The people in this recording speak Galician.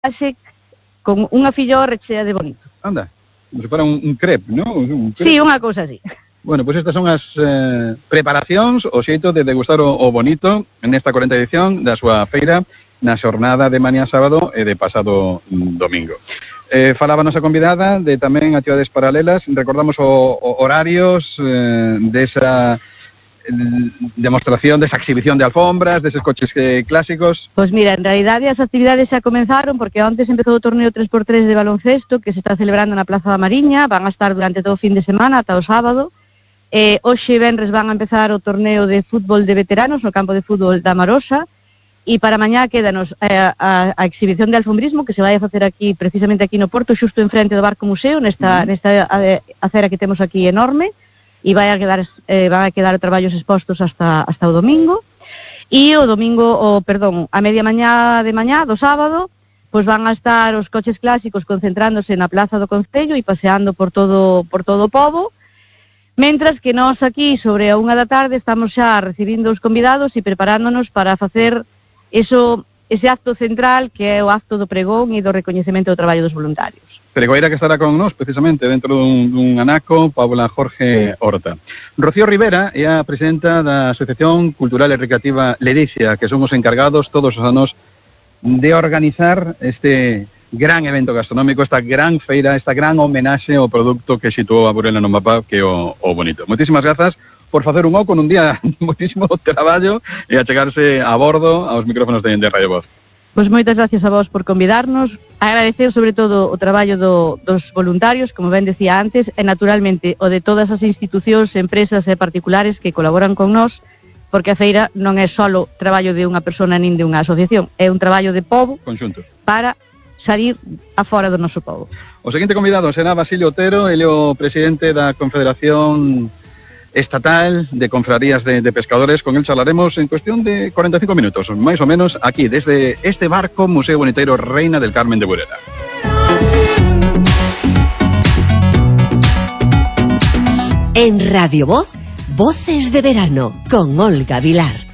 con unha fillora chea de bonito. Anda, como se para un crepe, non? Sí, unha cousa así. Bueno, pois estas son as preparacións, o xeito de degustar o bonito nesta 40ª edición da súa feira na xornada de mañá sábado e de pasado domingo. Falaba a nosa convidada de tamén actividades paralelas, recordamos horarios desa demostración, desa exhibición de alfombras, deses coches clásicos. Pois mira, en realidade as actividades xa comenzaron porque antes empezou o torneo 3x3 de baloncesto que se está celebrando na Plaza da Mariña, van a estar durante todo o fin de semana ata o sábado. Hoxe venres van a empezar o torneo de fútbol de veteranos no campo de fútbol da Marosa e para mañá quédanos a exhibición de alfombrismo que se vai a facer aquí, precisamente aquí no Porto, xusto enfrente do Barco Museo, nesta acera que temos aquí enorme, e van a quedar traballos expostos hasta o domingo. E o domingo, a media mañá de mañá do sábado, pois van a estar os coches clásicos concentrándose na Plaza do Concello e paseando por todo o pobo. Mentras que nós aquí, sobre a 1 da tarde, estamos xa recibindo os convidados e preparándonos para facer ese acto central que é o acto do pregón e do recoñecemento do traballo dos voluntarios. Pregoeira que estará con nós, precisamente, dentro dun anaco, Paula Jorge Horta. Rocío Rivera é a presidenta da Asociación Cultural e Recreativa Ledicia, que son os encargados todos os anos de organizar este gran evento gastronómico, esta gran feira, esta gran homenaxe ao produto que situou a Burela no mapa, que é o bonito. Moitísimas grazas por facer un oco nun día moitísimo traballo e achegarse a bordo aos micrófonos de Radio Voz. Pois moitas gracias a vos por convidarnos, agradecer sobre todo o traballo dos voluntarios, como ben decía antes, e naturalmente o de todas as institucións, empresas e particulares que colaboran con nós, porque a feira non é só traballo de unha persona nin de unha asociación, é un traballo de pobo conxunto para salir afora do noso pobo. O seguinte convidado será Basilio Otero, ele é o presidente da Confederación Estatal de Confrarías de Pescadores. Con el charlaremos en cuestión de 45 minutos, máis ou menos, aquí, desde este barco Museo Boniteiro Reina del Carmen de Burela. En Radio Voz, Voces de Verano, con Olga Vilar.